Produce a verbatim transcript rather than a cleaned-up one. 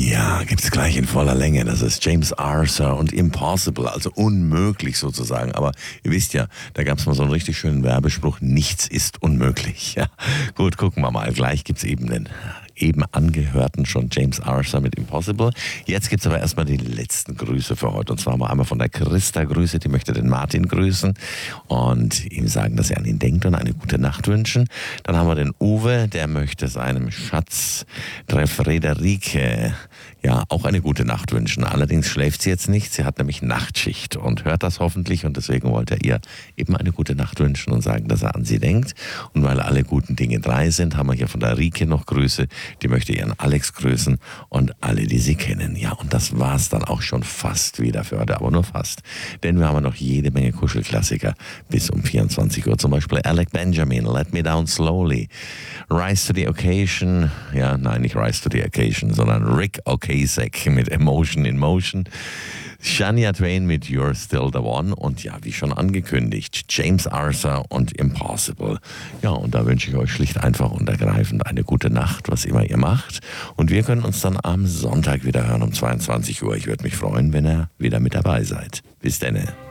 Ja, gibt's gleich in voller Länge. Das ist James Arthur und Impossible, also unmöglich sozusagen. Aber ihr wisst ja, da gab's mal so einen richtig schönen Werbespruch, nichts ist unmöglich. Ja, gut, gucken wir mal. Gleich gibt's eben den eben angehörten schon James Arthur mit Impossible. Jetzt gibt's aber erstmal die letzten Grüße für heute. Und zwar mal einmal von der Christa Grüße, die möchte den Martin grüßen und ihm sagen, dass er an ihn denkt und eine gute Nacht wünschen. Dann haben wir den Uwe, der möchte seinem Schatz, der Frederike, ja, auch eine gute Nacht wünschen. Allerdings schläft sie jetzt nicht, sie hat nämlich Nachtschicht und hört das hoffentlich und deswegen wollte er ihr eben eine gute Nacht wünschen und sagen, dass er an sie denkt. Und weil alle guten Dinge drei sind, haben wir hier von der Rike noch Grüße. Die möchte ihren Alex grüßen und alle, die sie kennen. Ja, und das war's dann auch schon fast wieder für heute, aber nur fast. Denn wir haben noch jede Menge Kuschelklassiker bis um vierundzwanzig Uhr. Zum Beispiel Alec Benjamin, Let Me Down Slowly, Rise to the Occasion, ja, nein, nicht Rise to the Occasion, sondern Rick Ocasek mit Emotion in Motion, Shania Twain mit You're Still the One und ja, wie schon angekündigt, James Arthur und Impossible. Ja, und da wünsche ich euch schlicht einfach und ergreifend eine gute Nacht, was immer ihr macht. Und wir können uns dann am Sonntag wieder hören um zweiundzwanzig Uhr. Ich würde mich freuen, wenn ihr wieder mit dabei seid. Bis denne.